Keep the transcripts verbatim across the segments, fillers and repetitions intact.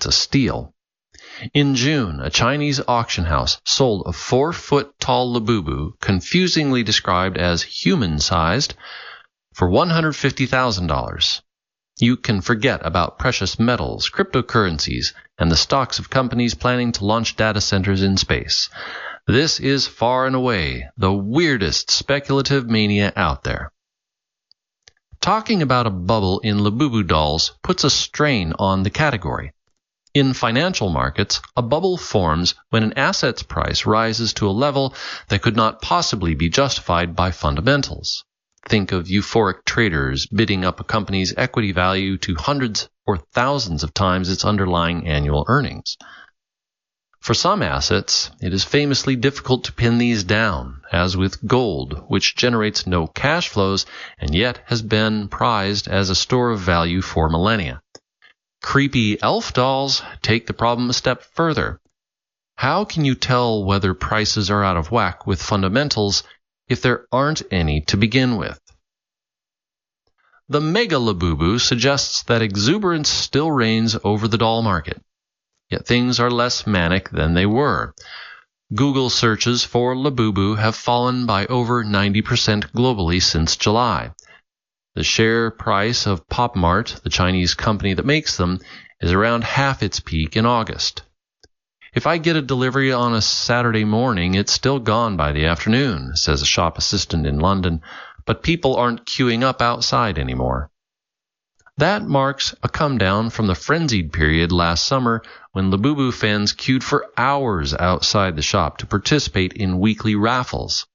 it's a steal. In June, a Chinese auction house sold a four-foot-tall Labubu, confusingly described as human-sized, for one hundred fifty thousand dollars. You can forget about precious metals, cryptocurrencies, and the stocks of companies planning to launch data centers in space. This is far and away the weirdest speculative mania out there. Talking about a bubble in Labubu dolls puts a strain on the category. In financial markets, a bubble forms when an asset's price rises to a level that could not possibly be justified by fundamentals. Think of euphoric traders bidding up a company's equity value to hundreds or thousands of times its underlying annual earnings. For some assets, it is famously difficult to pin these down, as with gold, which generates no cash flows and yet has been prized as a store of value for millennia. Creepy elf dolls take the problem a step further. How can you tell whether prices are out of whack with fundamentals if there aren't any to begin with? The Mega Labubu suggests that exuberance still reigns over the doll market, yet things are less manic than they were. Google searches for Labubu have fallen by over ninety percent globally since July. The share price of PopMart, the Chinese company that makes them, is around half its peak in August. If I get a delivery on a Saturday morning, it's still gone by the afternoon, says a shop assistant in London, but people aren't queuing up outside anymore. That marks a come down from the frenzied period last summer when Labubu fans queued for hours outside the shop to participate in weekly raffles.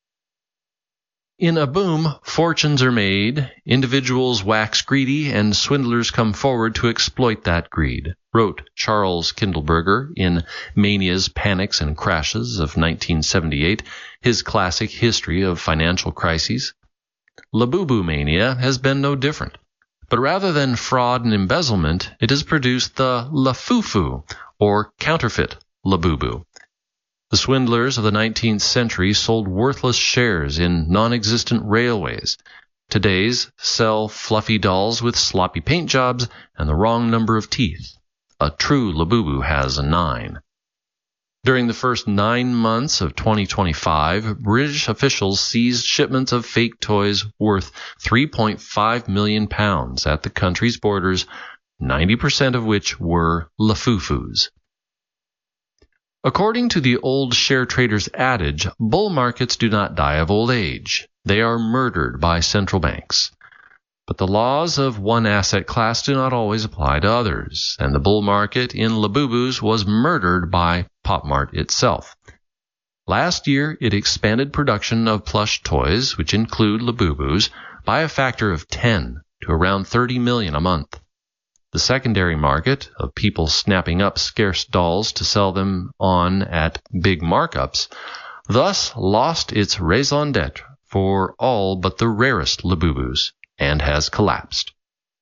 In a boom, fortunes are made, individuals wax greedy, and swindlers come forward to exploit that greed, wrote Charles Kindleberger in Manias, Panics, and Crashes of nineteen seventy-eight, his classic history of financial crises. Labubu mania has been no different, but rather than fraud and embezzlement, it has produced the Lafufu, or counterfeit Labubu. The swindlers of the nineteenth century sold worthless shares in non-existent railways. Today's sell fluffy dolls with sloppy paint jobs and the wrong number of teeth. A true Labubu has a nine. During the first nine months of twenty twenty-five, British officials seized shipments of fake toys worth three point five million pounds at the country's borders, ninety percent of which were Lafufus. According to the old share trader's adage, bull markets do not die of old age. They are murdered by central banks. But the laws of one asset class do not always apply to others, and the bull market in Labubus was murdered by PopMart itself. Last year, it expanded production of plush toys, which include Labubus, by a factor of ten to around thirty million a month. The secondary market of people snapping up scarce dolls to sell them on at big markups thus lost its raison d'etre for all but the rarest Labubus and has collapsed.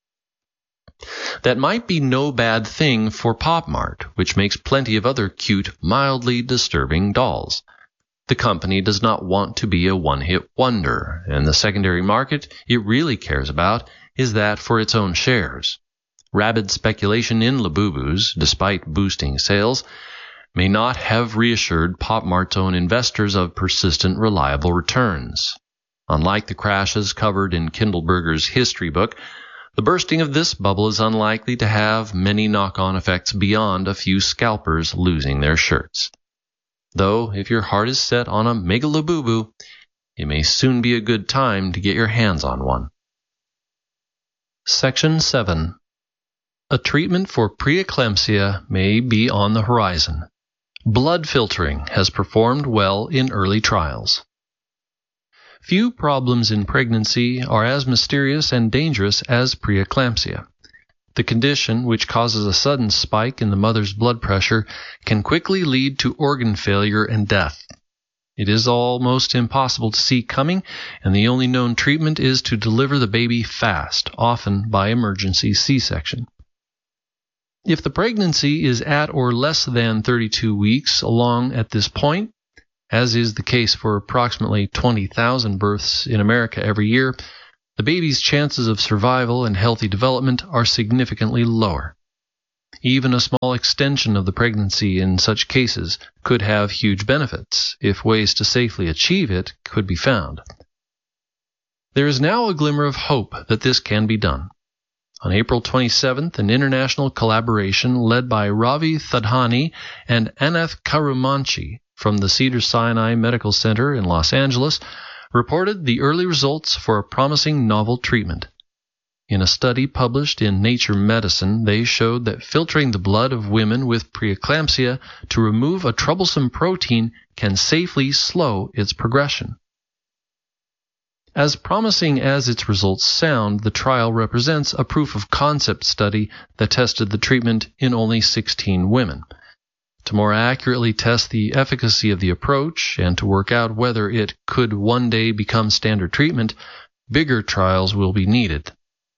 That might be no bad thing for PopMart, which makes plenty of other cute, mildly disturbing dolls. The company does not want to be a one-hit wonder, and the secondary market it really cares about is that for its own shares. Rabid speculation in Labubus, despite boosting sales, may not have reassured PopMart's own investors of persistent, reliable returns. Unlike the crashes covered in Kindleberger's history book, the bursting of this bubble is unlikely to have many knock-on effects beyond a few scalpers losing their shirts. Though, if your heart is set on a Mega Labubu, it may soon be a good time to get your hands on one. Section seven. A treatment for preeclampsia may be on the horizon. Blood filtering has performed well in early trials. Few problems in pregnancy are as mysterious and dangerous as preeclampsia. The condition, which causes a sudden spike in the mother's blood pressure, can quickly lead to organ failure and death. It is almost impossible to see coming, and the only known treatment is to deliver the baby fast, often by emergency C-section. If the pregnancy is at or less than thirty-two weeks along at this point, as is the case for approximately twenty thousand births in America every year, the baby's chances of survival and healthy development are significantly lower. Even a small extension of the pregnancy in such cases could have huge benefits if ways to safely achieve it could be found. There is now a glimmer of hope that this can be done. On April twenty-seventh, an international collaboration led by Ravi Thadhani and Aneth Karumanchi from the Cedars-Sinai Medical Center in Los Angeles reported the early results for a promising novel treatment. In a study published in Nature Medicine, they showed that filtering the blood of women with preeclampsia to remove a troublesome protein can safely slow its progression. As promising as its results sound, the trial represents a proof-of-concept study that tested the treatment in only sixteen women. To more accurately test the efficacy of the approach and to work out whether it could one day become standard treatment, bigger trials will be needed.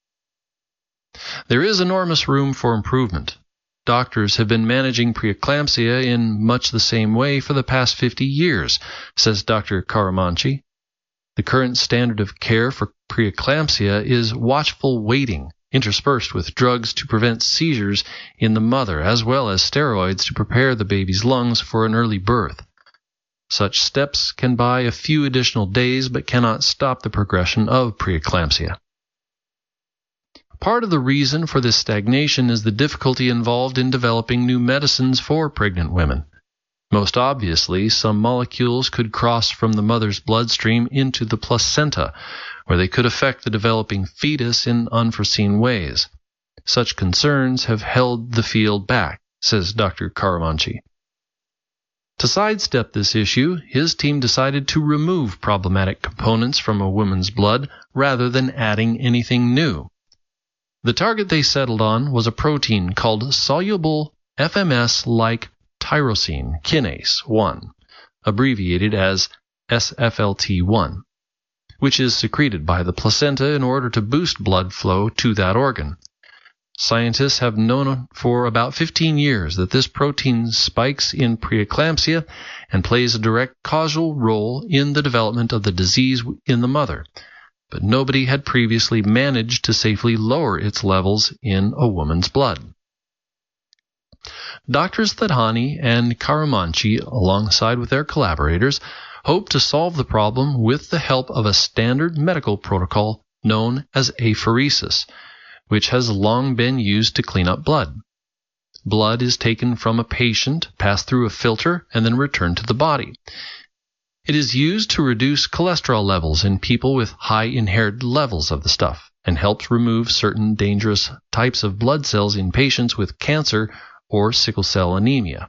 There is enormous room for improvement. Doctors have been managing preeclampsia in much the same way for the past fifty years, says Doctor Karumanchi. The current standard of care for preeclampsia is watchful waiting, interspersed with drugs to prevent seizures in the mother, as well as steroids to prepare the baby's lungs for an early birth. Such steps can buy a few additional days but cannot stop the progression of preeclampsia. Part of the reason for this stagnation is the difficulty involved in developing new medicines for pregnant women. Most obviously, some molecules could cross from the mother's bloodstream into the placenta, where they could affect the developing fetus in unforeseen ways. Such concerns have held the field back, says Doctor Karumanchi. To sidestep this issue, his team decided to remove problematic components from a woman's blood rather than adding anything new. The target they settled on was a protein called soluble F M S-like tyrosine kinase one, abbreviated as S F L T one, which is secreted by the placenta in order to boost blood flow to that organ. Scientists have known for about fifteen years that this protein spikes in preeclampsia and plays a direct causal role in the development of the disease in the mother, but nobody had previously managed to safely lower its levels in a woman's blood. Doctors Thadhani and Karumanchi, alongside with their collaborators, hope to solve the problem with the help of a standard medical protocol known as apheresis, which has long been used to clean up blood. Blood is taken from a patient, passed through a filter, and then returned to the body. It is used to reduce cholesterol levels in people with high inherited levels of the stuff and helps remove certain dangerous types of blood cells in patients with cancer or sickle cell anemia.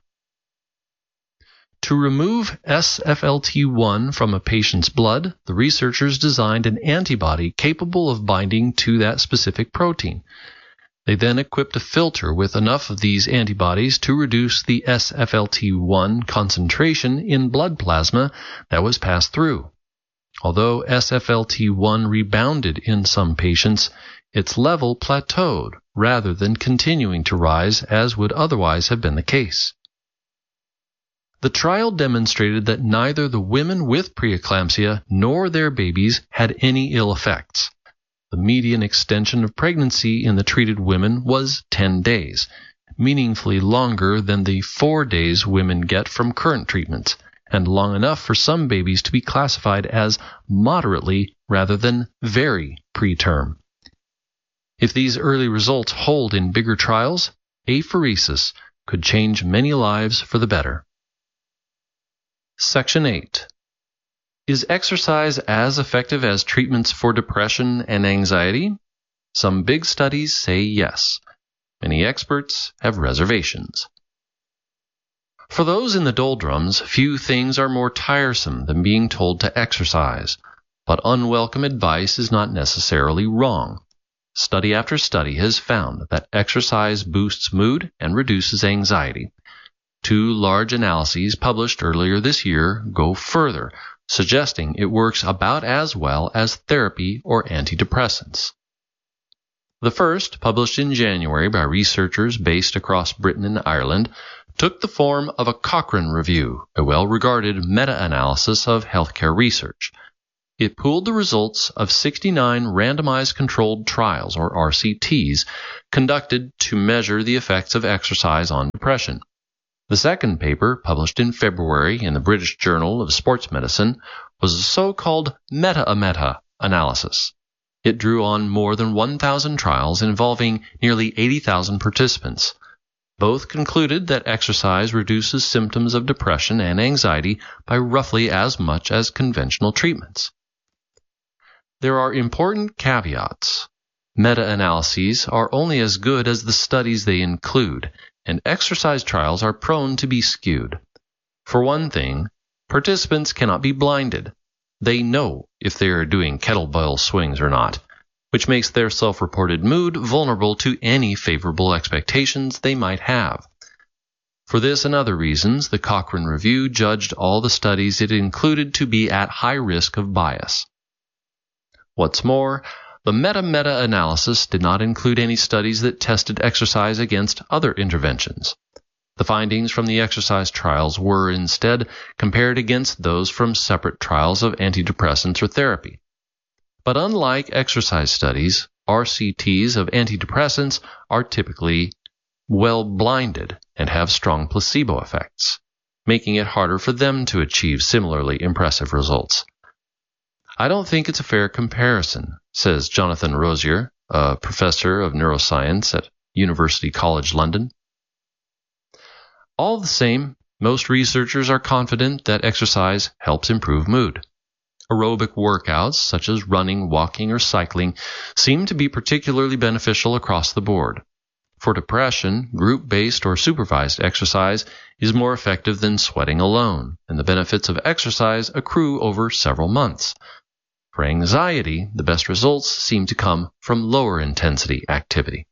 To remove S F L T one from a patient's blood, the researchers designed an antibody capable of binding to that specific protein. They then equipped a filter with enough of these antibodies to reduce the S F L T one concentration in blood plasma that was passed through. Although S F L T one rebounded in some patients, its level plateaued rather than continuing to rise as would otherwise have been the case. The trial demonstrated that neither the women with preeclampsia nor their babies had any ill effects. The median extension of pregnancy in the treated women was ten days, meaningfully longer than the four days women get from current treatments, and long enough for some babies to be classified as moderately rather than very preterm. If these early results hold in bigger trials, apheresis could change many lives for the better. Section eight. Is exercise as effective as treatments for depression and anxiety? Some big studies say yes. Many experts have reservations. For those in the doldrums, few things are more tiresome than being told to exercise, but unwelcome advice is not necessarily wrong. Study after study has found that exercise boosts mood and reduces anxiety. Two large analyses published earlier this year go further, suggesting it works about as well as therapy or antidepressants. The first, published in January by researchers based across Britain and Ireland, took the form of a Cochrane review, a well-regarded meta-analysis of healthcare research. It pooled the results of sixty-nine randomized controlled trials, or R C Ts, conducted to measure the effects of exercise on depression. The second paper, published in February in the British Journal of Sports Medicine, was a so-called meta-a-meta analysis. It drew on more than one thousand trials involving nearly eighty thousand participants. Both concluded that exercise reduces symptoms of depression and anxiety by roughly as much as conventional treatments. There are important caveats. Meta-analyses are only as good as the studies they include, and exercise trials are prone to be skewed. For one thing, participants cannot be blinded. They know if they are doing kettlebell swings or not, which makes their self-reported mood vulnerable to any favorable expectations they might have. For this and other reasons, the Cochrane Review judged all the studies it included to be at high risk of bias. What's more, the meta-meta analysis did not include any studies that tested exercise against other interventions. The findings from the exercise trials were instead compared against those from separate trials of antidepressants or therapy. But unlike exercise studies, R C Ts of antidepressants are typically well blinded and have strong placebo effects, making it harder for them to achieve similarly impressive results. I don't think it's a fair comparison, says Jonathan Rosier, a professor of neuroscience at University College London. All the same, most researchers are confident that exercise helps improve mood. Aerobic workouts, such as running, walking, or cycling, seem to be particularly beneficial across the board. For depression, group-based or supervised exercise is more effective than sweating alone, and the benefits of exercise accrue over several months. For anxiety, the best results seem to come from lower-intensity activity.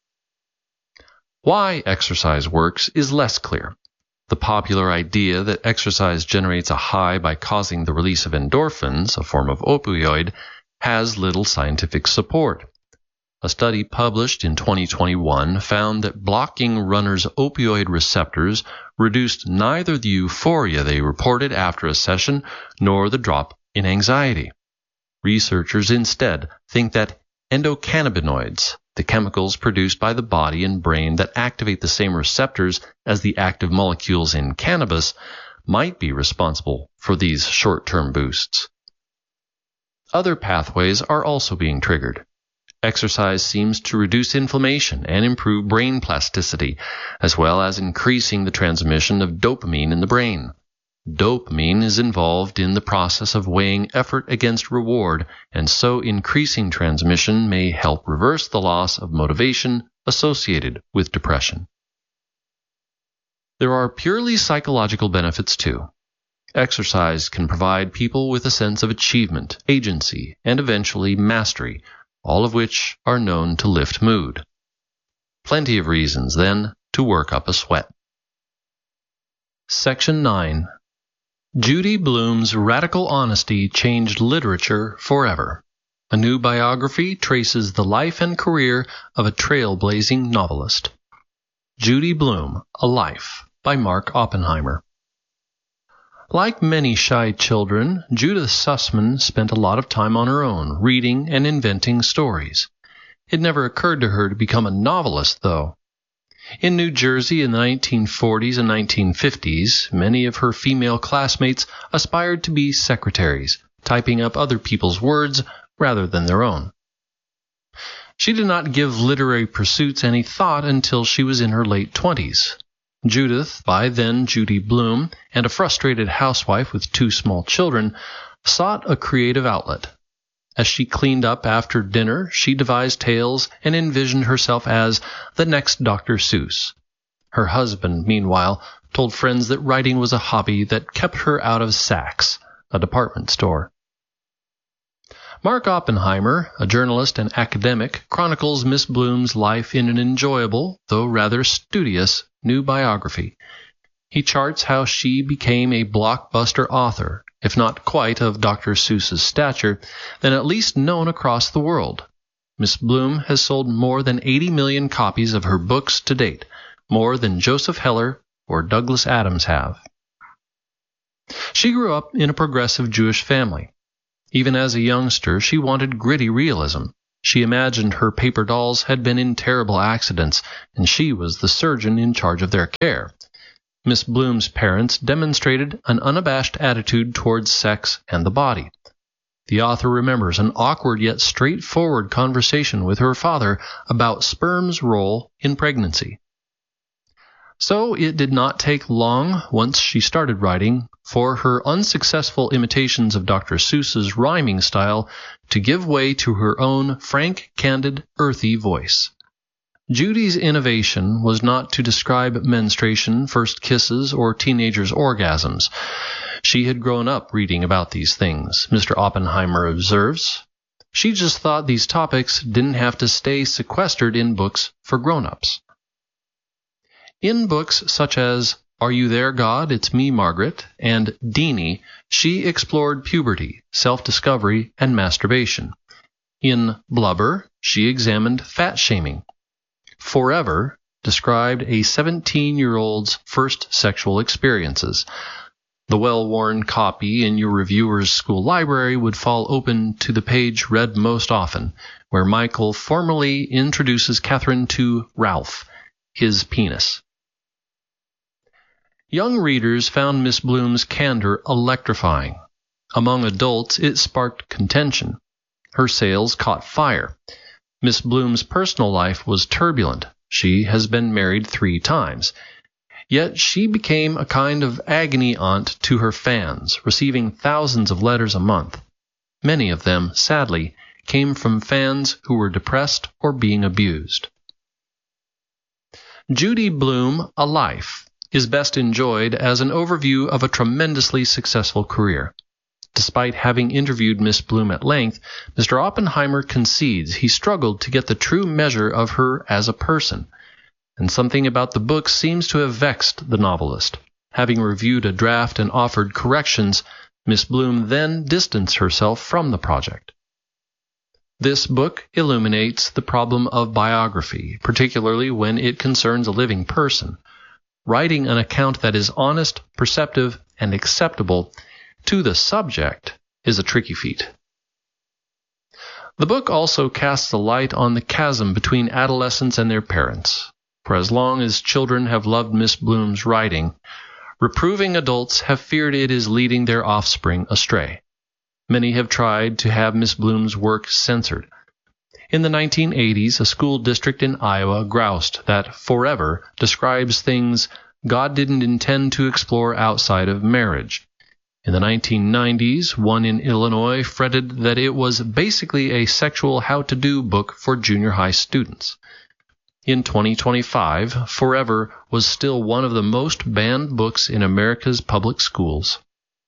Why exercise works is less clear. The popular idea that exercise generates a high by causing the release of endorphins, a form of opioid, has little scientific support. A study published in twenty twenty-one found that blocking runners' opioid receptors reduced neither the euphoria they reported after a session nor the drop in anxiety. Researchers instead think that endocannabinoids, the chemicals produced by the body and brain that activate the same receptors as the active molecules in cannabis, might be responsible for these short-term boosts. Other pathways are also being triggered. Exercise seems to reduce inflammation and improve brain plasticity, as well as increasing the transmission of dopamine in the brain. Dopamine is involved in the process of weighing effort against reward, and so increasing transmission may help reverse the loss of motivation associated with depression. There are purely psychological benefits too. Exercise can provide people with a sense of achievement, agency, and eventually mastery, all of which are known to lift mood. Plenty of reasons, then, to work up a sweat. Section nine. Judy Blume's radical honesty changed literature forever. A new biography traces the life and career of a trailblazing novelist. Judy Blume, A Life, by Mark Oppenheimer. Like many shy children, Judith Sussman spent a lot of time on her own, reading and inventing stories. It never occurred to her to become a novelist, though. In New Jersey in the nineteen forties and nineteen fifties, many of her female classmates aspired to be secretaries, typing up other people's words rather than their own. She did not give literary pursuits any thought until she was in her late twenties. Judith, by then Judy Blume, and a frustrated housewife with two small children, sought a creative outlet. As she cleaned up after dinner, she devised tales and envisioned herself as the next Doctor Seuss. Her husband, meanwhile, told friends that writing was a hobby that kept her out of Saks, a department store. Mark Oppenheimer, a journalist and academic, chronicles Miss Blume's life in an enjoyable, though rather studious, new biography. He charts how she became a blockbuster author, if not quite of Doctor Seuss's stature, then at least known across the world. Miss Blume has sold more than eighty million copies of her books to date, more than Joseph Heller or Douglas Adams have. She grew up in a progressive Jewish family. Even as a youngster, she wanted gritty realism. She imagined her paper dolls had been in terrible accidents, and she was the surgeon in charge of their care. Miss Bloom's parents demonstrated an unabashed attitude towards sex and the body. The author remembers an awkward yet straightforward conversation with her father about sperm's role in pregnancy. So it did not take long, once she started writing, for her unsuccessful imitations of Doctor Seuss's rhyming style to give way to her own frank, candid, earthy voice. Judy's innovation was not to describe menstruation, first kisses, or teenagers' orgasms. She had grown up reading about these things, Mister Oppenheimer observes. She just thought these topics didn't have to stay sequestered in books for grown-ups. In books such as Are You There, God? It's Me, Margaret, and Deanie, she explored puberty, self-discovery, and masturbation. In Blubber, she examined fat-shaming. Forever described a seventeen-year-old's first sexual experiences. The well-worn copy in your reviewer's school library would fall open to the page read most often, where Michael formally introduces Catherine to Ralph, his penis. Young readers found Miss Bloom's candor electrifying. Among adults, it sparked contention. Her sales caught fire. Miss Bloom's personal life was turbulent. She has been married three times. Yet she became a kind of agony aunt to her fans, receiving thousands of letters a month. Many of them, sadly, came from fans who were depressed or being abused. Judy Blume, A Life, is best enjoyed as an overview of a tremendously successful career. Despite having interviewed Miss Bloom at length, Mister Oppenheimer concedes he struggled to get the true measure of her as a person, and something about the book seems to have vexed the novelist. Having reviewed a draft and offered corrections, Miss Bloom then distanced herself from the project. This book illuminates the problem of biography, particularly when it concerns a living person. Writing an account that is honest, perceptive, and acceptable to the subject is a tricky feat. The book also casts a light on the chasm between adolescents and their parents. For as long as children have loved Miss Bloom's writing, reproving adults have feared it is leading their offspring astray. Many have tried to have Miss Bloom's work censored. In the nineteen eighties, a school district in Iowa groused that Forever describes things God didn't intend to explore outside of marriage. In the nineteen nineties, one in Illinois fretted that it was basically a sexual how-to-do book for junior high students. In twenty twenty-five, Forever was still one of the most banned books in America's public schools.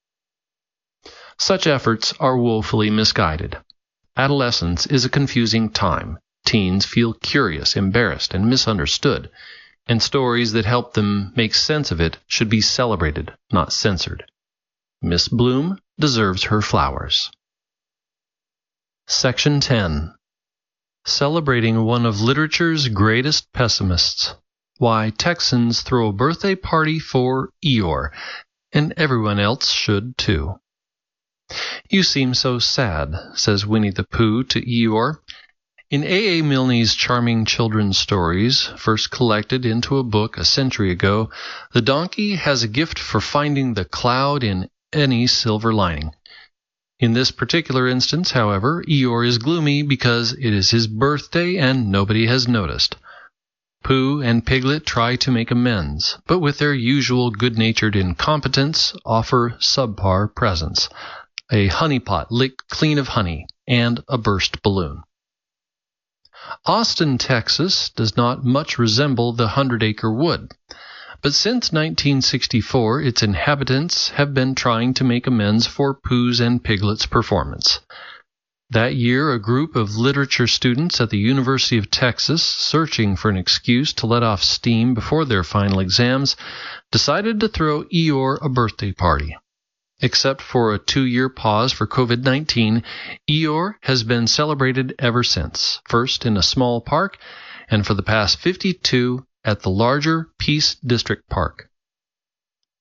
Such efforts are woefully misguided. Adolescence is a confusing time. Teens feel curious, embarrassed, and misunderstood, and stories that help them make sense of it should be celebrated, not censored. Miss Bloom deserves her flowers. Section ten. Celebrating one of literature's greatest pessimists. Why Texans throw a birthday party for Eeyore, and everyone else should too. You seem so sad, says Winnie the Pooh to Eeyore. In A A. Milne's charming children's stories, first collected into a book a century ago, the donkey has a gift for finding the cloud in any silver lining. In this particular instance, however, Eeyore is gloomy because it is his birthday and nobody has noticed. Pooh and Piglet try to make amends, but with their usual good-natured incompetence offer subpar presents. A honey pot licked clean of honey, and a burst balloon. Austin, Texas does not much resemble the Hundred Acre Wood, but since nineteen sixty-four its inhabitants have been trying to make amends for Pooh's and Piglet's performance. That year, a group of literature students at the University of Texas, searching for an excuse to let off steam before their final exams, decided to throw Eeyore a birthday party. Except for a two-year pause for COVID nineteen, Eeyore has been celebrated ever since, first in a small park, and for the past fifty-two at the larger Peace District Park.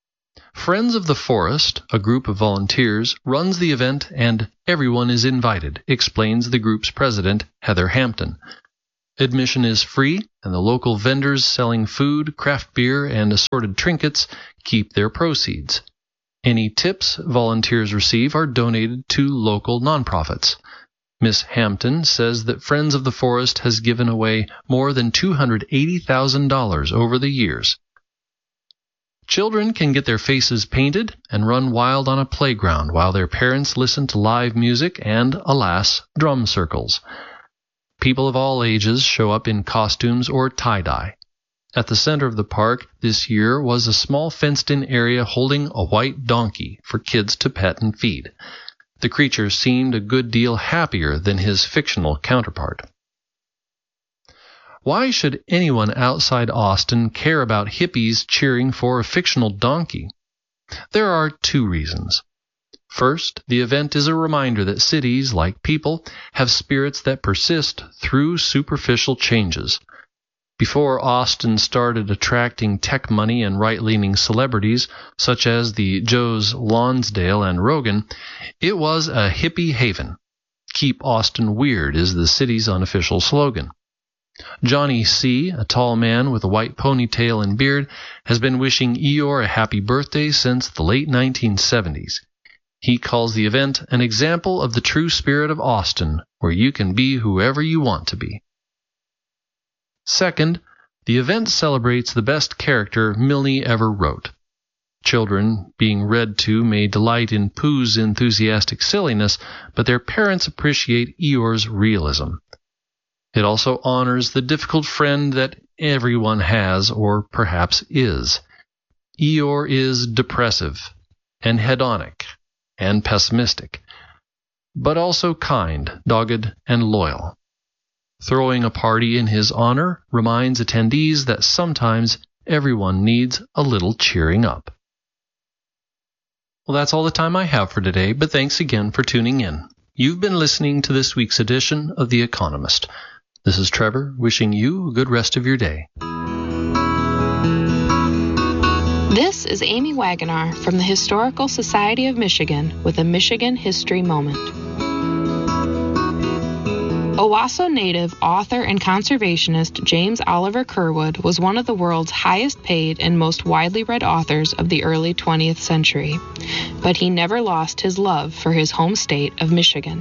Friends of the Forest, a group of volunteers, runs the event and everyone is invited, explains the group's president, Heather Hampton. Admission is free, and the local vendors selling food, craft beer, and assorted trinkets keep their proceeds. Any tips volunteers receive are donated to local nonprofits. Miss Hampton says that Friends of the Forest has given away more than two hundred eighty thousand dollars over the years. Children can get their faces painted and run wild on a playground while their parents listen to live music and, alas, drum circles. People of all ages show up in costumes or tie-dye. At the center of the park this year was a small fenced-in area holding a white donkey for kids to pet and feed. The creature seemed a good deal happier than his fictional counterpart. Why should anyone outside Austin care about hippies cheering for a fictional donkey? There are two reasons. First, the event is a reminder that cities, like people, have spirits that persist through superficial changes. Before Austin started attracting tech money and right-leaning celebrities, such as the Joes Lonsdale and Rogan, it was a hippie haven. Keep Austin weird is the city's unofficial slogan. Johnny C., a tall man with a white ponytail and beard, has been wishing Eeyore a happy birthday since the late nineteen seventies. He calls the event an example of the true spirit of Austin, where you can be whoever you want to be. Second, the event celebrates the best character Milne ever wrote. Children being read to may delight in Pooh's enthusiastic silliness, but their parents appreciate Eeyore's realism. It also honors the difficult friend that everyone has, or perhaps is. Eeyore is depressive and hedonic and pessimistic, but also kind, dogged, and loyal. Throwing a party in his honor reminds attendees that sometimes everyone needs a little cheering up. Well, that's all the time I have for today, but thanks again for tuning in. You've been listening to this week's edition of The Economist. This is Trevor, wishing you a good rest of your day. This is Amy Wagonar from the Historical Society of Michigan with a Michigan History Moment. Owasso native, author, and conservationist James Oliver Curwood was one of the world's highest-paid and most widely read authors of the early twentieth century, but he never lost his love for his home state of Michigan.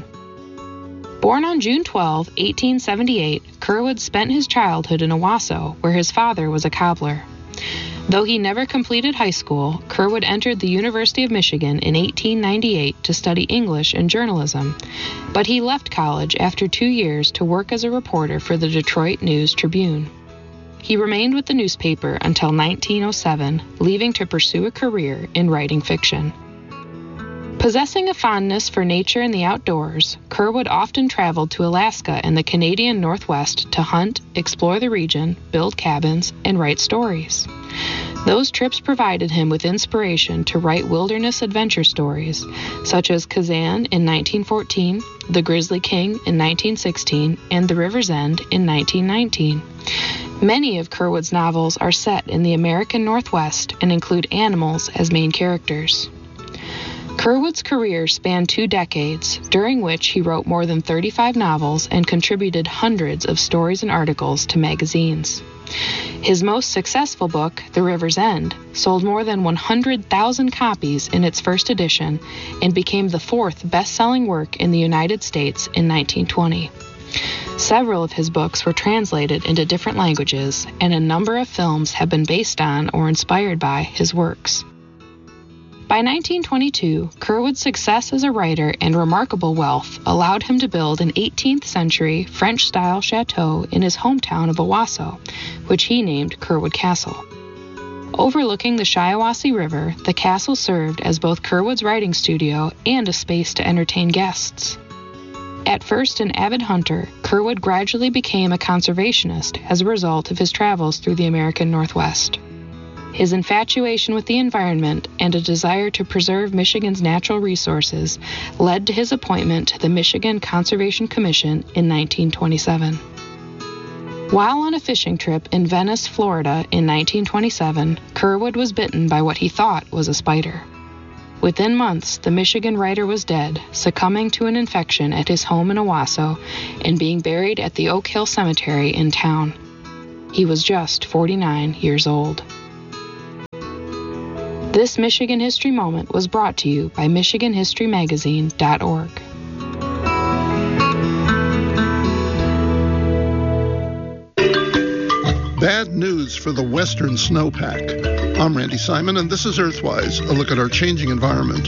Born on June twelfth, eighteen seventy-eight, Curwood spent his childhood in Owasso, where his father was a cobbler. Though he never completed high school, Curwood entered the University of Michigan in eighteen ninety-eight to study English and journalism, but he left college after two years to work as a reporter for the Detroit News-Tribune. He remained with the newspaper until nineteen oh seven, leaving to pursue a career in writing fiction. Possessing a fondness for nature and the outdoors, Curwood often traveled to Alaska and the Canadian Northwest to hunt, explore the region, build cabins, and write stories. Those trips provided him with inspiration to write wilderness adventure stories, such as Kazan in nineteen fourteen, The Grizzly King in nineteen sixteen, and The River's End in nineteen nineteen. Many of Curwood's novels are set in the American Northwest and include animals as main characters. Curwood's career spanned two decades, during which he wrote more than thirty-five novels and contributed hundreds of stories and articles to magazines. His most successful book, The River's End, sold more than one hundred thousand copies in its first edition and became the fourth best-selling work in the United States in nineteen twenty. Several of his books were translated into different languages, and a number of films have been based on or inspired by his works. By nineteen twenty-two, Curwood's success as a writer and remarkable wealth allowed him to build an eighteenth century French-style chateau in his hometown of Owasso, which he named Curwood Castle. Overlooking the Shiawassee River, the castle served as both Curwood's writing studio and a space to entertain guests. At first an avid hunter, Curwood gradually became a conservationist as a result of his travels through the American Northwest. His infatuation with the environment and a desire to preserve Michigan's natural resources led to his appointment to the Michigan Conservation Commission in nineteen twenty-seven. While on a fishing trip in Venice, Florida in nineteen twenty-seven, Curwood was bitten by what he thought was a spider. Within months, the Michigan writer was dead, succumbing to an infection at his home in Owasso and being buried at the Oak Hill Cemetery in town. He was just forty-nine years old. This Michigan History Moment was brought to you by Michigan History Magazine dot org. Bad news for the western snowpack. I'm Randy Simon, and this is Earthwise, a look at our changing environment.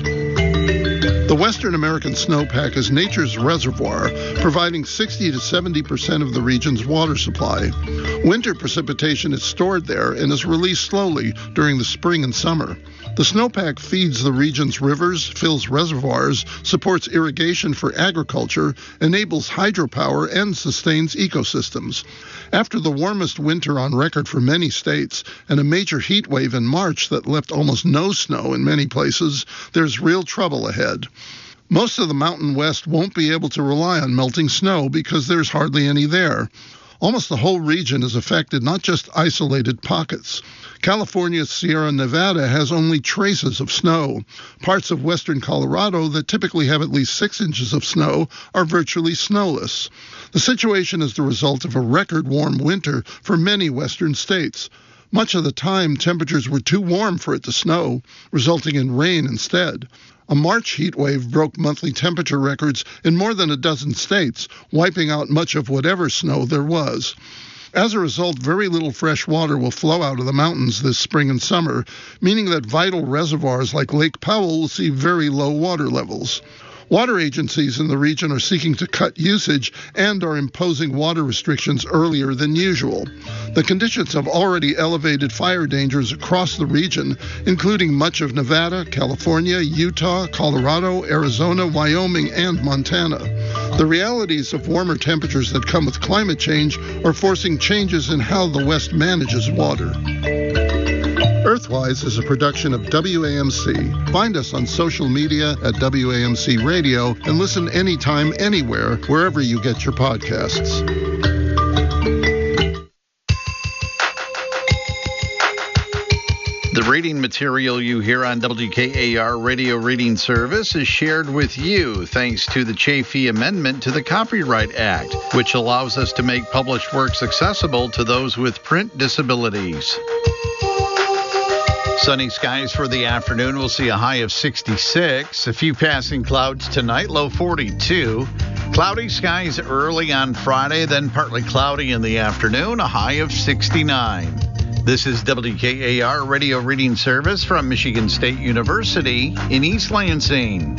The Western American snowpack is nature's reservoir, providing sixty to seventy percent of the region's water supply. Winter precipitation is stored there and is released slowly during the spring and summer. The snowpack feeds the region's rivers, fills reservoirs, supports irrigation for agriculture, enables hydropower, and sustains ecosystems. After the warmest winter on record for many states and a major heat wave in March that left almost no snow in many places, there's real trouble ahead. Most of the Mountain West won't be able to rely on melting snow because there's hardly any there. Almost the whole region is affected, not just isolated pockets. California's Sierra Nevada has only traces of snow. Parts of western Colorado that typically have at least six inches of snow are virtually snowless. The situation is the result of a record warm winter for many western states. Much of the time, temperatures were too warm for it to snow, resulting in rain instead. A March heat wave broke monthly temperature records in more than a dozen states, wiping out much of whatever snow there was. As a result, very little fresh water will flow out of the mountains this spring and summer, meaning that vital reservoirs like Lake Powell will see very low water levels. Water agencies in the region are seeking to cut usage and are imposing water restrictions earlier than usual. The conditions have already elevated fire dangers across the region, including much of Nevada, California, Utah, Colorado, Arizona, Wyoming, and Montana. The realities of warmer temperatures that come with climate change are forcing changes in how the West manages water. Earthwise is a production of W A M C. Find us on social media at W A M C Radio and listen anytime, anywhere, wherever you get your podcasts. The reading material you hear on W K A R Radio Reading Service is shared with you thanks to the Chafee Amendment to the Copyright Act, which allows us to make published works accessible to those with print disabilities. Sunny skies for the afternoon. We'll see a high of sixty-six. A few passing clouds tonight, low forty-two. Cloudy skies early on Friday, then partly cloudy in the afternoon, a high of sixty-nine. This is W K A R Radio Reading Service from Michigan State University in East Lansing.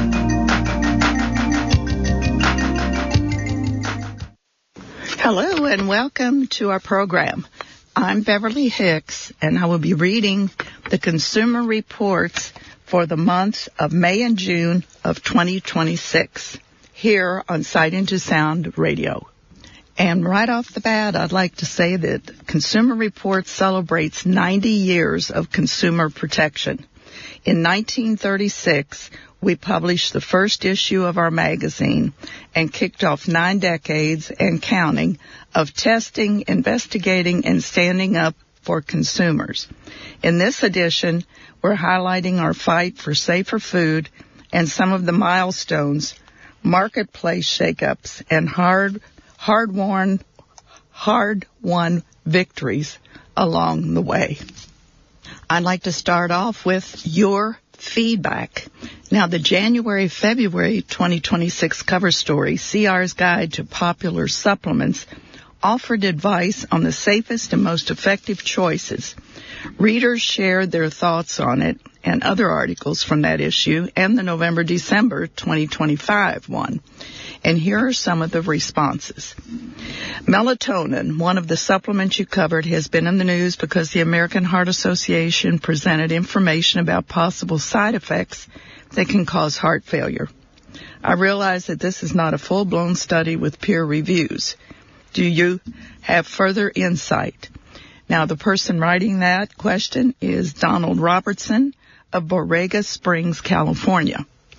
Hello and welcome to our program. I'm Beverly Hicks, and I will be reading the Consumer Reports for the months of May and June of twenty twenty-six here on Sight Into Sound Radio. And right off the bat, I'd like to say that Consumer Reports celebrates ninety years of consumer protection. In nineteen thirty-six, we published the first issue of our magazine and kicked off nine decades and counting of testing, investigating, and standing up for consumers. In this edition, we're highlighting our fight for safer food and some of the milestones, marketplace shakeups, and hard, hard-won, hard-won victories along the way. I'd like to start off with your feedback. Now, the January-February twenty twenty-six cover story, C R's Guide to Popular Supplements, offered advice on the safest and most effective choices. Readers shared their thoughts on it and other articles from that issue and the November-December twenty twenty-five one. And here are some of the responses. Melatonin, one of the supplements you covered, has been in the news because the American Heart Association presented information about possible side effects that can cause heart failure. I realize that this is not a full-blown study with peer reviews. Do you have further insight? Now, the person writing that question is Donald Robertson of Borrega Springs, California.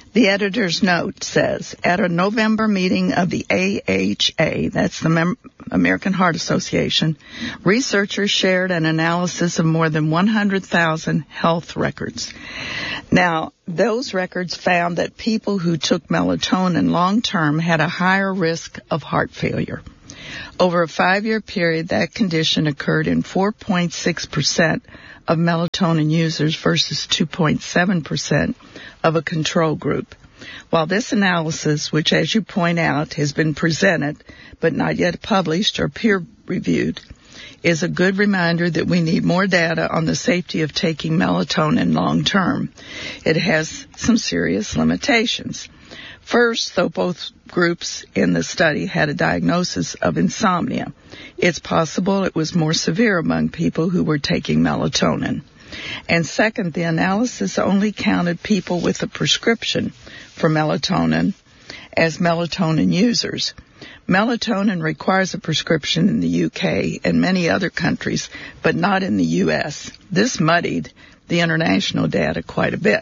The editor's note says, at a November meeting of the A H A, that's the Mem- American Heart Association, researchers shared an analysis of more than one hundred thousand health records. Now, those records found that people who took melatonin long-term had a higher risk of heart failure. Over a five-year period, that condition occurred in four point six percent of melatonin users versus two point seven percent of a control group. While this analysis, which as you point out has been presented but not yet published or peer-reviewed, is a good reminder that we need more data on the safety of taking melatonin long-term. It has some serious limitations. First, though both groups in the study had a diagnosis of insomnia, it's possible it was more severe among people who were taking melatonin. And second, the analysis only counted people with a prescription for melatonin as melatonin users. Melatonin requires a prescription in the U K and many other countries, but not in the U S. This muddied the international data quite a bit.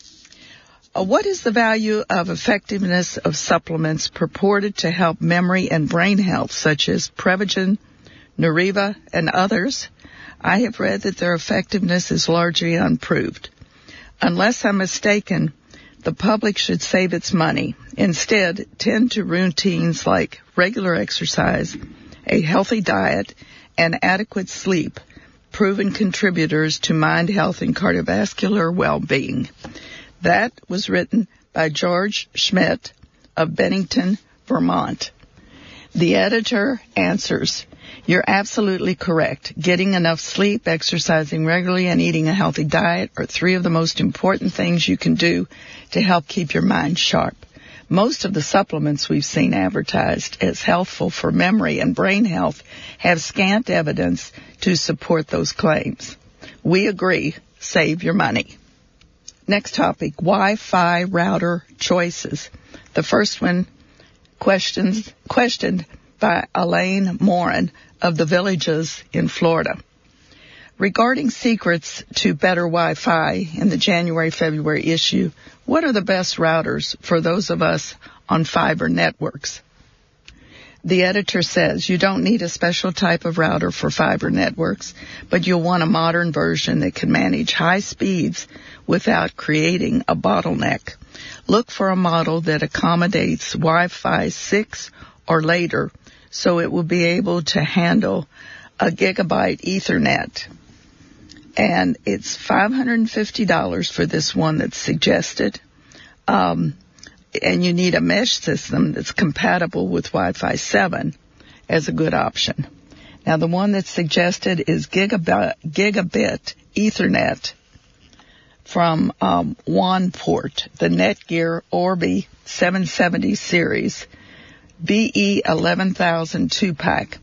Uh, what is the value of effectiveness of supplements purported to help memory and brain health, such as Prevagen, Neuriva, and others? I have read that their effectiveness is largely unproved. Unless I'm mistaken, the public should save its money. Instead, tend to routines like regular exercise, a healthy diet, and adequate sleep, proven contributors to mind health and cardiovascular well-being. That was written by George Schmidt of Bennington, Vermont. The editor answers, you're absolutely correct. Getting enough sleep, exercising regularly, and eating a healthy diet are three of the most important things you can do to help keep your mind sharp. Most of the supplements we've seen advertised as healthful for memory and brain health have scant evidence to support those claims. We agree. Save your money. Next topic, Wi-Fi router choices. The first one questions, questioned by Elaine Morin of the Villages in Florida. Regarding secrets to better Wi-Fi in the January-February issue, what are the best routers for those of us on fiber networks? The editor says you don't need a special type of router for fiber networks, but you'll want a modern version that can manage high speeds without creating a bottleneck. Look for a model that accommodates Wi-Fi six or later, so it will be able to handle a gigabyte Ethernet. And it's five hundred fifty dollars for this one that's suggested. Um, and you need a mesh system that's compatible with Wi-Fi seven as a good option. Now, the one that's suggested is gigabit, gigabit Ethernet from um, OnePort, the Netgear Orbi seven seventy series, B E eleven thousand two-pack.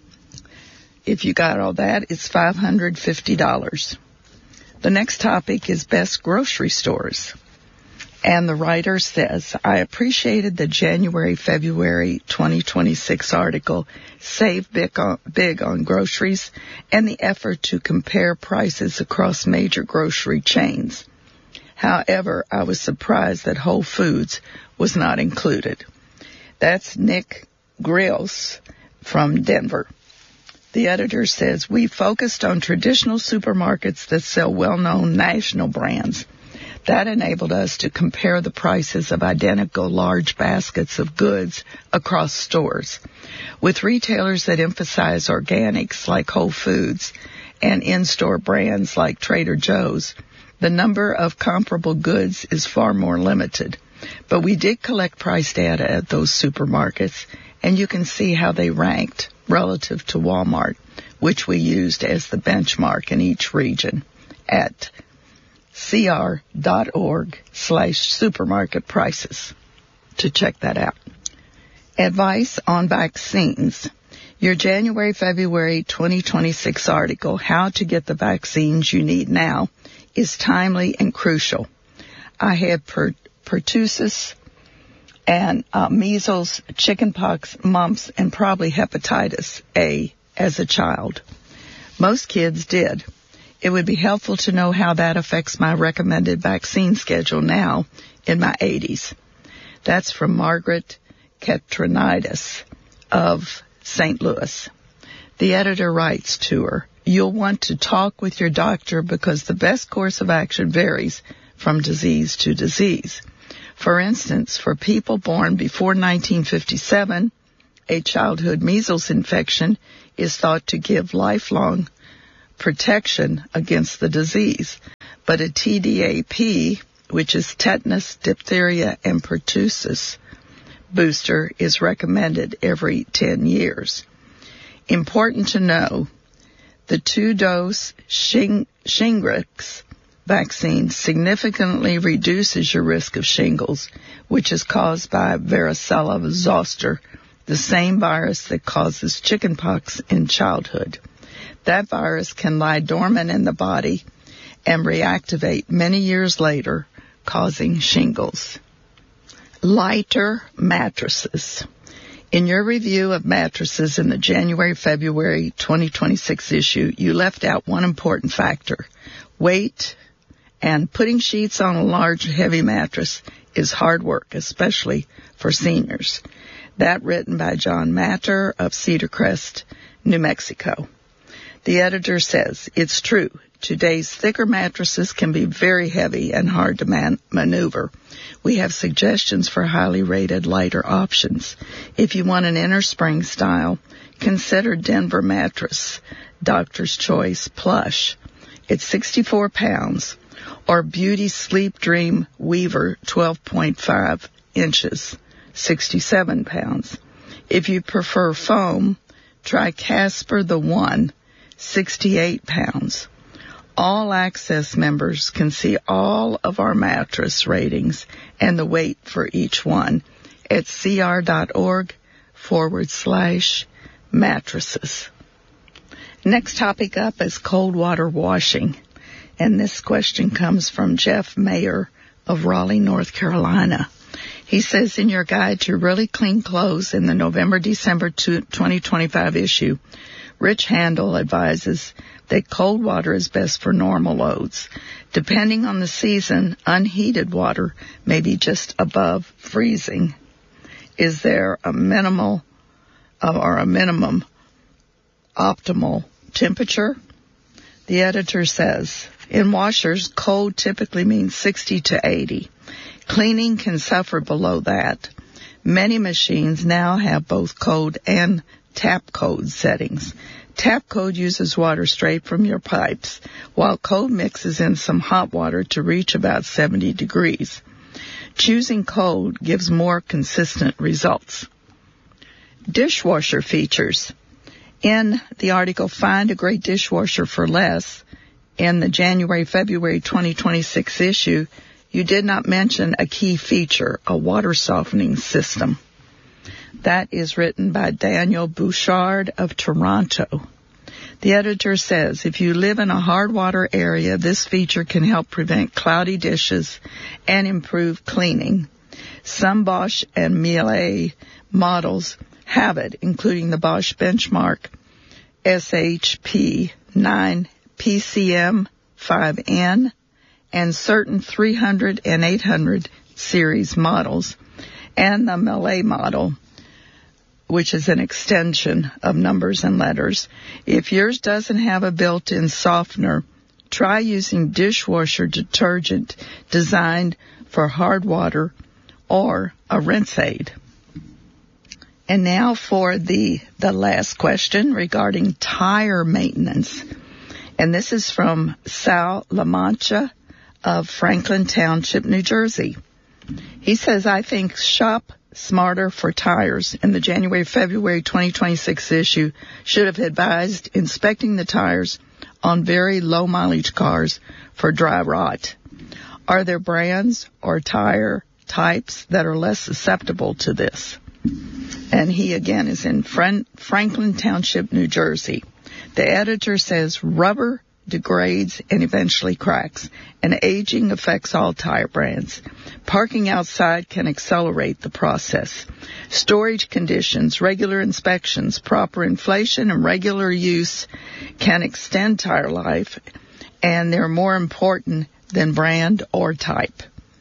If you got all that, it's five hundred fifty dollars. The next topic is best grocery stores. And the writer says, I appreciated the January-February twenty twenty-six article, Save Big on, Big on Groceries, and the effort to compare prices across major grocery chains. However, I was surprised that Whole Foods was not included. That's Nick Grills from Denver. The editor says, we focused on traditional supermarkets that sell well-known national brands. That enabled us to compare the prices of identical large baskets of goods across stores. With retailers that emphasize organics like Whole Foods and in-store brands like Trader Joe's, the number of comparable goods is far more limited. But we did collect price data at those supermarkets, and you can see how they ranked relative to Walmart, which we used as the benchmark in each region at cr.org slash supermarket prices to check that out. Advice on vaccines. Your January-February twenty twenty-six article, How to Get the Vaccines You Need Now, is timely and crucial. I had per- pertussis and uh, measles, chickenpox, mumps, and probably hepatitis A as a child. Most kids did. It would be helpful to know how that affects my recommended vaccine schedule now in my eighties. That's from Margaret Ketronitis of Saint Louis. The editor writes to her, "You'll want to talk with your doctor because the best course of action varies from disease to disease. For instance, for people born before nineteen fifty-seven, a childhood measles infection is thought to give lifelong protection against the disease, but a T D A P, which is tetanus, diphtheria, and pertussis booster, is recommended every ten years. Important to know, the two-dose shing- Shingrix vaccine significantly reduces your risk of shingles, which is caused by varicella zoster, the same virus that causes chickenpox in childhood. That virus can lie dormant in the body and reactivate many years later, causing shingles." Lighter mattresses. In your review of mattresses in the January-February twenty twenty-six issue, you left out one important factor: weight. And putting sheets on a large, heavy mattress is hard work, especially for seniors. That written by John Matter of Cedar Crest, New Mexico. The editor says, "It's true. Today's thicker mattresses can be very heavy and hard to man- maneuver. We have suggestions for highly rated lighter options. If you want an inner spring style, consider Denver Mattress, Doctor's Choice Plush. It's sixty-four pounds. Or Beauty Sleep Dream Weaver twelve point five inches, sixty-seven pounds. If you prefer foam, try Casper the One, sixty-eight pounds. All Access members can see all of our mattress ratings and the weight for each one at cr.org forward slash mattresses. Next topic up is cold water washing. And this question comes from Jeff Mayer of Raleigh, North Carolina. He says, in your guide to really clean clothes in the November-December twenty twenty-five issue, Rich Handel advises that cold water is best for normal loads. Depending on the season, unheated water may be just above freezing. Is there a minimal uh, or a minimum optimal temperature? The editor says, in washers, cold typically means sixty to eighty. Cleaning can suffer below that. Many machines now have both cold and tap code settings. Tap code uses water straight from your pipes, while cold mixes in some hot water to reach about seventy degrees. Choosing cold gives more consistent results. Dishwasher features. In the article, Find a Great Dishwasher for Less, in the January-February twenty twenty-six issue, you did not mention a key feature, a water softening system. That is written by Daniel Bouchard of Toronto. The editor says, if you live in a hard water area, this feature can help prevent cloudy dishes and improve cleaning. Some Bosch and Miele models have it, including the Bosch Benchmark S H P nine P C M five N and certain three hundred and eight hundred series models, and the Miele model, which is an extension of numbers and letters. If yours doesn't have a built-in softener, try using dishwasher detergent designed for hard water or a rinse aid. And now for the, the last question regarding tire maintenance. And this is from Sal LaMancha of Franklin Township, New Jersey. He says, I think shop smarter for tires in the January-February twenty twenty-six issue should have advised inspecting the tires on very low mileage cars for dry rot. Are there brands or tire types that are less susceptible to this? And he again is in Fran- Franklin Township, New Jersey. The editor says rubber degrades and eventually cracks, and aging affects all tire brands. Parking outside can accelerate the process. Storage conditions, regular inspections, proper inflation, and regular use can extend tire life, and they're more important than brand or type.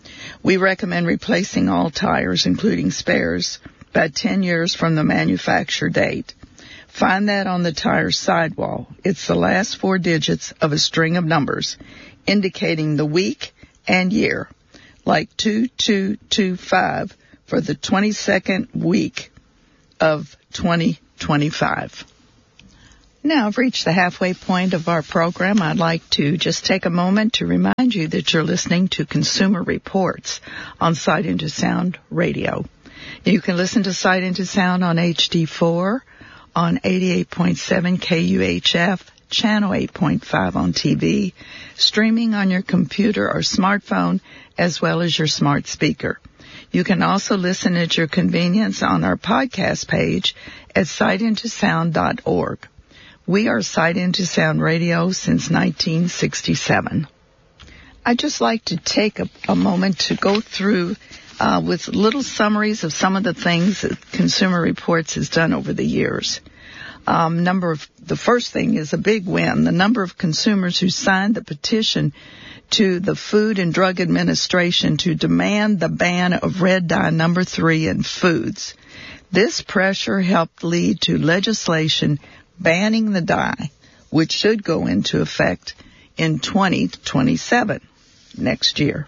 We recommend replacing all tires, including spares, about ten years from the manufacture date. Find that on the tire's sidewall. It's the last four digits of a string of numbers indicating the week and year, like two two two five for the twenty-second week of twenty twenty-five. Now I've reached the halfway point of our program. I'd like to just take a moment to remind you that you're listening to Consumer Reports on Sight Into Sound Radio. You can listen to Sight Into Sound on H D four, on eighty-eight point seven K U H F, channel eight point five on T V, streaming on your computer or smartphone, as well as your smart speaker. You can also listen at your convenience on our podcast page at sight into sound dot org. We are Sight Into Sound Radio since nineteen sixty-seven. I'd just like to take a, a moment to go through uh, with little summaries of some of the things that Consumer Reports has done over the years. Um, number of the first thing is a big win. The number of consumers who signed the petition to the Food and Drug Administration to demand the ban of red dye number three in foods. This pressure helped lead to legislation banning the dye, which should go into effect in twenty twenty-seven, next year.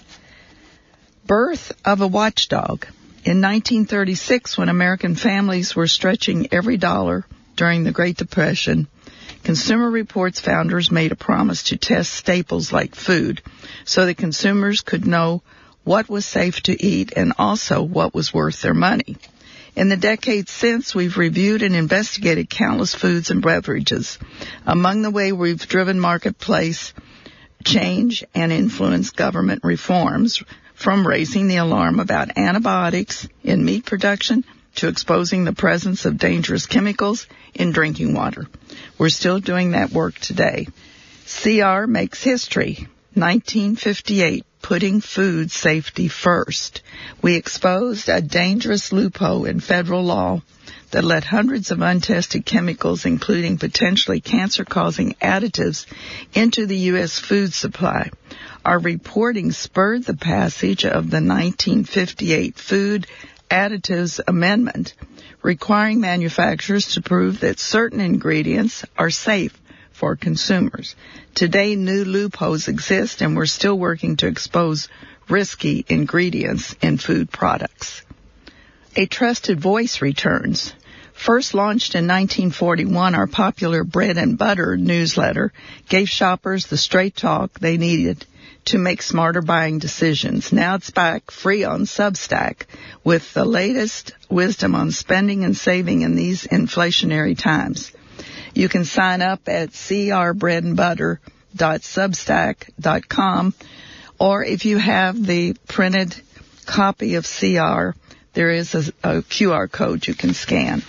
Birth of a watchdog. In nineteen thirty-six, when American families were stretching every dollar during the Great Depression, Consumer Reports founders made a promise to test staples like food so that consumers could know what was safe to eat and also what was worth their money. In the decades since, we've reviewed and investigated countless foods and beverages. Among the way we've driven marketplace change and influenced government reforms, from raising the alarm about antibiotics in meat production to exposing the presence of dangerous chemicals in drinking water. We're still doing that work today. C R makes history. nineteen fifty-eight. Putting food safety first. We exposed a dangerous loophole in federal law that let hundreds of untested chemicals, including potentially cancer-causing additives, into the U S food supply. Our reporting spurred the passage of the nineteen fifty-eight Food Additives Amendment, requiring manufacturers to prove that certain ingredients are safe for consumers. Today, new loopholes exist, and we're still working to expose risky ingredients in food products. A Trusted Voice returns. First launched in nineteen forty-one, our popular Bread and Butter newsletter gave shoppers the straight talk they needed to make smarter buying decisions. Now it's back free on Substack with the latest wisdom on spending and saving in these inflationary times. You can sign up at c r bread and butter dot substack dot com, or if you have the printed copy of C R, there is a, a Q R code you can scan.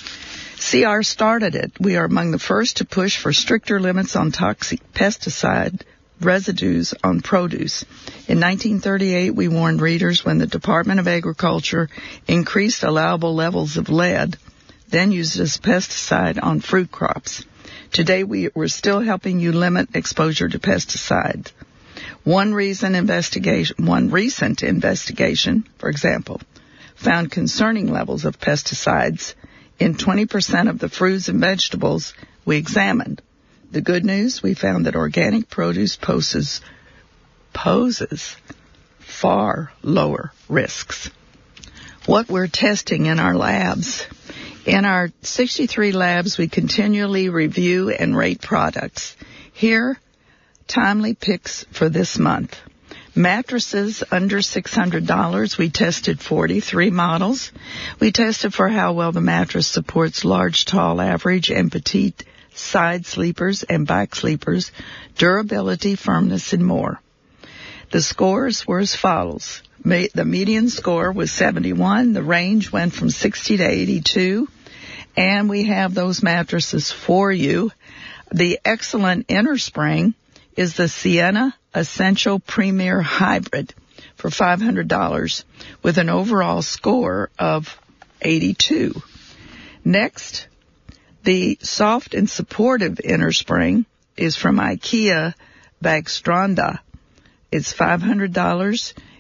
C R started it. We are among the first to push for stricter limits on toxic pesticide residues on produce. In nineteen thirty-eight, we warned readers when the Department of Agriculture increased allowable levels of lead, then used as pesticide on fruit crops. Today, we, we're still helping you limit exposure to pesticides. One reason investigation, one recent investigation, for example, found concerning levels of pesticides in twenty percent of the fruits and vegetables we examined. The good news, we found that organic produce poses, poses far lower risks. What we're testing in our labs. In our sixty-three labs, we continually review and rate products. Here, timely picks for this month. Mattresses under six hundred dollars, we tested forty-three models. We tested for how well the mattress supports large, tall, average, and petite side sleepers and back sleepers, durability, firmness, and more. The scores were as follows. The median score was seventy-one. The range went from sixty to eighty-two. And we have those mattresses for you. The excellent inner spring is the Sienna Essential Premier Hybrid for five hundred dollars with an overall score of eighty-two. Next, the soft and supportive inner spring is from IKEA Bagstranda. It's five hundred dollars.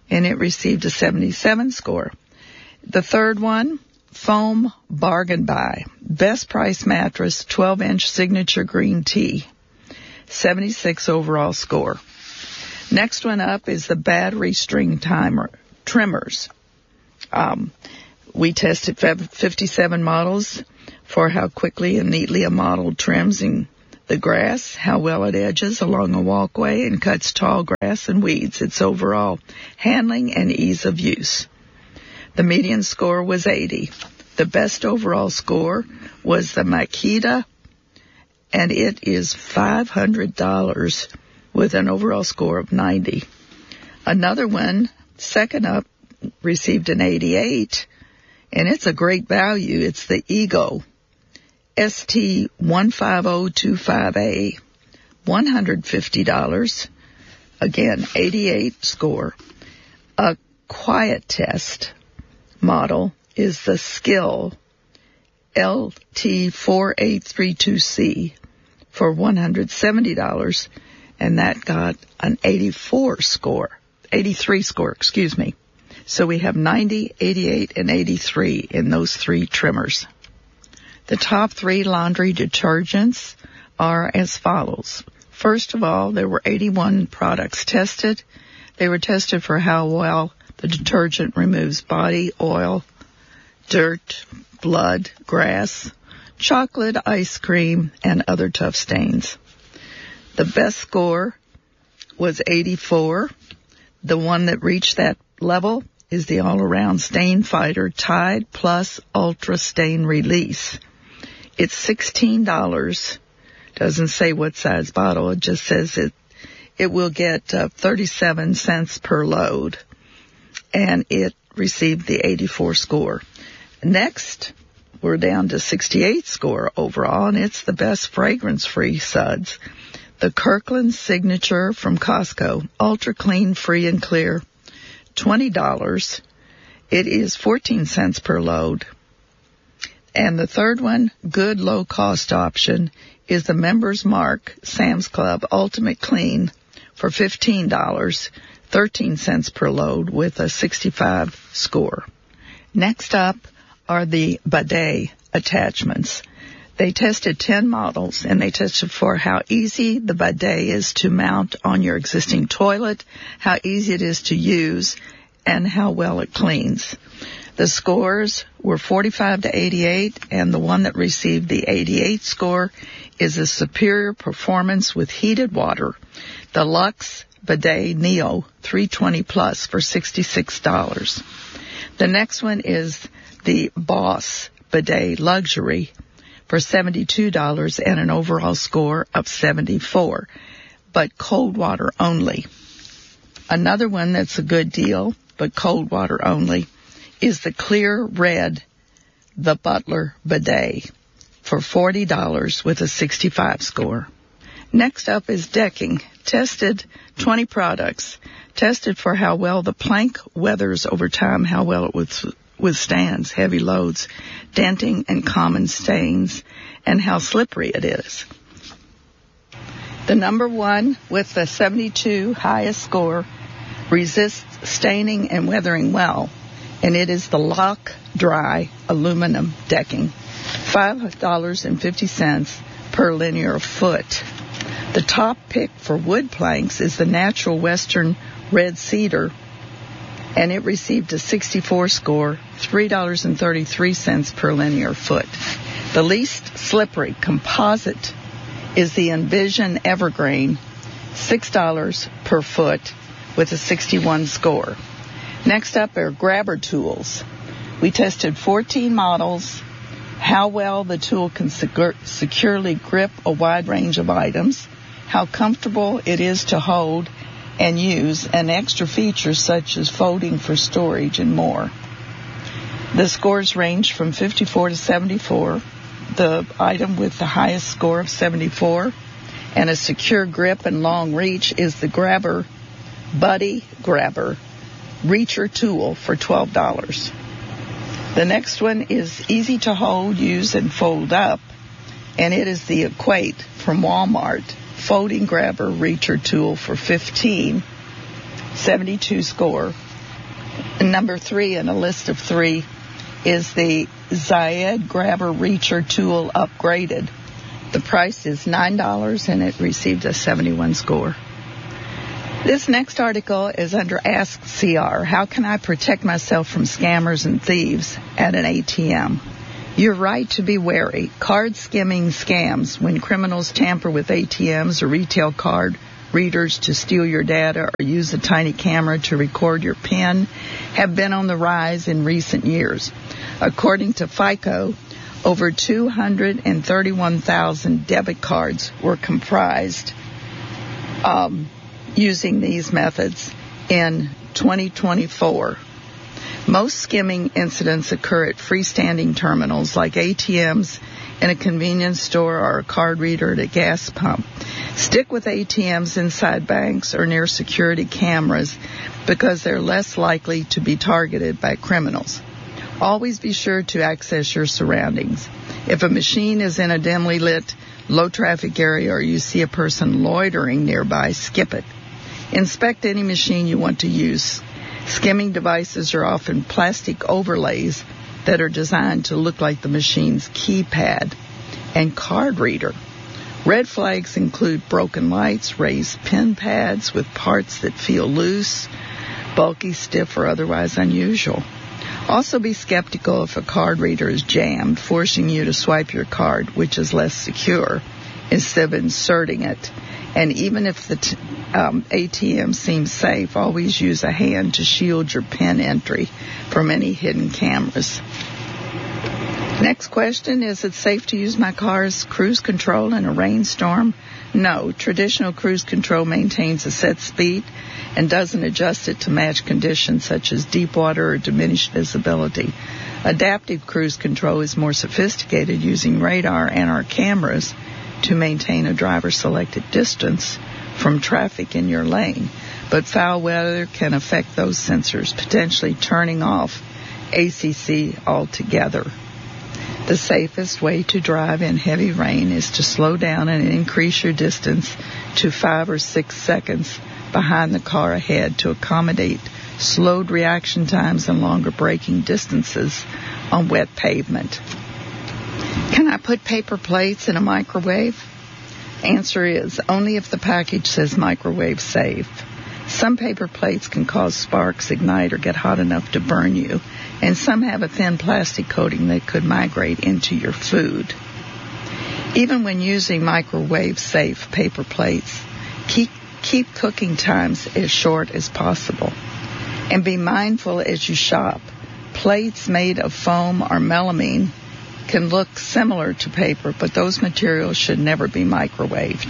and it received a seventy-seven score. The third one, Foam Bargain Buy, Best Price Mattress, twelve inch Signature Green Tea, seventy-six overall score. Next one up is the Battery String Timer Trimmers. Um, we tested fifty-seven models for how quickly and neatly a model trims in the grass, how well it edges along a walkway and cuts tall grass and weeds, its overall handling and ease of use. The median score was eighty. The best overall score was the Makita, and it is five hundred dollars with an overall score of ninety. Another one, second up, received an eighty-eight, and it's a great value. It's the Ego S T one five zero two five A, one hundred fifty dollars. Again, eighty-eight score. A quiet test model is the Skill L T four eight three two C for one hundred seventy dollars, and that got an eighty-four score, eighty-three score, excuse me. So we have ninety, eighty-eight, and eighty-three in those three trimmers. The top three laundry detergents are as follows. First of all, there were eighty-one products tested. They were tested for how well the detergent removes body oil, dirt, blood, grass, chocolate, ice cream, and other tough stains. The best score was eighty-four. The one that reached that level is the all-around Stain Fighter Tide Plus Ultra Stain Release. It's sixteen dollars. Doesn't say what size bottle. It just says it it will get uh, thirty-seven cents per load. And it received the eighty-four score. Next, we're down to sixty-eight score overall, and it's the best fragrance-free suds. The Kirkland Signature from Costco, Ultra Clean, Free and Clear, twenty dollars. It is fourteen cents per load. And the third one, good low-cost option, is the Members Mark Sam's Club Ultimate Clean for fifteen dollars, thirteen cents per load with a sixty-five score. Next up are the bidet attachments. They tested ten models, and they tested for how easy the bidet is to mount on your existing toilet, how easy it is to use, and how well it cleans. The scores were forty-five to eighty-eight, and the one that received the eighty-eight score is a superior performance with heated water, the Lux Bidet Neo three twenty Plus for sixty-six dollars. The next one is the Boss Bidet Luxury for seventy-two dollars and an overall score of seventy-four, but cold water only. Another one that's a good deal, but cold water only, is the Clear Red, the Butler Bidet for forty dollars with a sixty-five score. Next up is decking. Tested twenty products. Tested for how well the plank weathers over time, how well it withstands heavy loads, denting and common stains, and how slippery it is. The number one with the seventy-two highest score resists staining and weathering well, and it is the Lock Dry aluminum decking, five dollars and fifty cents per linear foot. The top pick for wood planks is the Natural Western Red Cedar, and it received a sixty-four score, three dollars and thirty-three cents per linear foot. The least slippery composite is the Envision Evergreen, six dollars per foot with a sixty-one score. Next up are grabber tools. We tested fourteen models, how well the tool can secure, securely grip a wide range of items, how comfortable it is to hold and use, and extra features such as folding for storage and more. The scores range from fifty-four to seventy-four. The item with the highest score of seventy-four and a secure grip and long reach is the Grabber Buddy Grabber Reacher Tool for twelve dollars. The next one is easy to hold, use, and fold up, and it is the Equate from Walmart Folding Grabber Reacher Tool for fifteen dollars, seventy-two score, Number three in a list of three is the Zayed Grabber Reacher Tool Upgraded. The price is nine dollars and it received a seventy-one score. This next article is under Ask C R. How can I protect myself from scammers and thieves at an A T M? You're right to be wary. Card skimming scams, when criminals tamper with A T Ms or retail card readers to steal your data or use a tiny camera to record your PIN, have been on the rise in recent years. According to FICO, over two hundred thirty-one thousand debit cards were comprised um, using these methods in twenty twenty-four. Most skimming incidents occur at freestanding terminals like A T Ms, in a convenience store, or a card reader at a gas pump. Stick with A T Ms inside banks or near security cameras because they're less likely to be targeted by criminals. Always be sure to access your surroundings. If a machine is in a dimly lit, low-traffic area or you see a person loitering nearby, skip it. Inspect any machine you want to use. Skimming devices are often plastic overlays that are designed to look like the machine's keypad and card reader. Red flags include broken lights, raised pin pads with parts that feel loose, bulky, stiff, or otherwise unusual. Also be skeptical if a card reader is jammed, forcing you to swipe your card, which is less secure, instead of inserting it. And even if the t- um, A T M seems safe, always use a hand to shield your PIN entry from any hidden cameras. Next question, is it safe to use my car's cruise control in a rainstorm? No. Traditional cruise control maintains a set speed and doesn't adjust it to match conditions such as deep water or diminished visibility. Adaptive cruise control is more sophisticated, using radar and our cameras to maintain a driver-selected distance from traffic in your lane. But foul weather can affect those sensors, potentially turning off A C C altogether. The safest way to drive in heavy rain is to slow down and increase your distance to five or six seconds behind the car ahead to accommodate slowed reaction times and longer braking distances on wet pavement. Can I put paper plates in a microwave? Answer is only if the package says microwave safe. Some paper plates can cause sparks, ignite, or get hot enough to burn you, and some have a thin plastic coating that could migrate into your food. Even when using microwave-safe paper plates, keep, keep cooking times as short as possible. And be mindful as you shop. Plates made of foam or melamine can look similar to paper, but those materials should never be microwaved.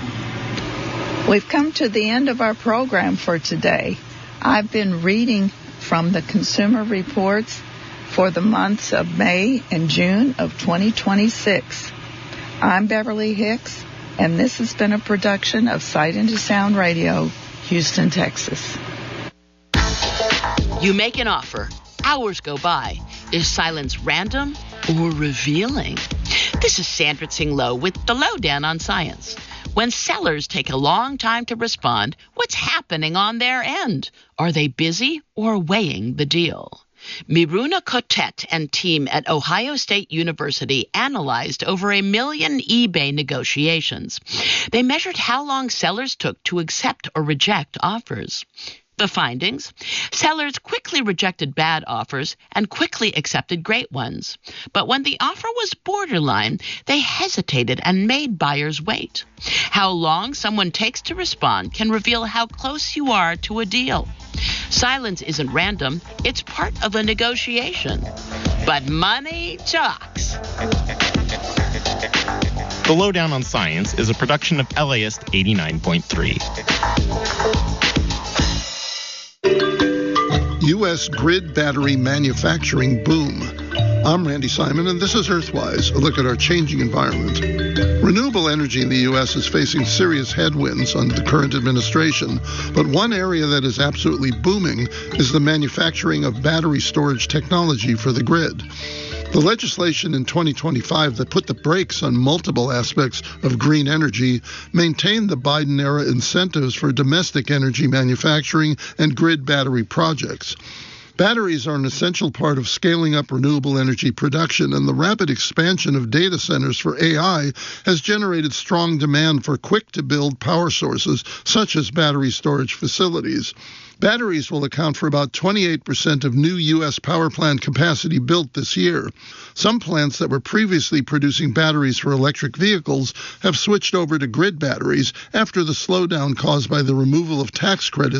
We've come to the end of our program for today. I've been reading from the Consumer Reports for the months of May and June of twenty twenty-six. I'm Beverly Hicks, and this has been a production of Sight into Sound Radio, Houston, Texas. You make an offer. Hours go by. Is silence random or revealing? This is Sandra Tsing Loh with the Lowdown on Science. When sellers take a long time to respond, what's happening on their end? Are they busy or weighing the deal? Miruna Kotet and team at Ohio State University analyzed over a million eBay negotiations. They measured how long sellers took to accept or reject offers. The findings? Sellers quickly rejected bad offers and quickly accepted great ones. But when the offer was borderline, they hesitated and made buyers wait. How long someone takes to respond can reveal how close you are to a deal. Silence isn't random, it's part of a negotiation. But money talks. The Lowdown on Science is a production of L A S eighty-nine point three. U S grid battery manufacturing boom. I'm Randy Simon, and this is Earthwise, a look at our changing environment. Renewable energy in the U S is facing serious headwinds under the current administration, but one area that is absolutely booming is the manufacturing of battery storage technology for the grid. The legislation in twenty twenty-five that put the brakes on multiple aspects of green energy maintained the Biden-era incentives for domestic energy manufacturing and grid battery projects. Batteries are an essential part of scaling up renewable energy production, and the rapid expansion of data centers for A I has generated strong demand for quick-to-build power sources, such as battery storage facilities. Batteries will account for about twenty-eight percent of new U S power plant capacity built this year. Some plants that were previously producing batteries for electric vehicles have switched over to grid batteries after the slowdown caused by the removal of tax credits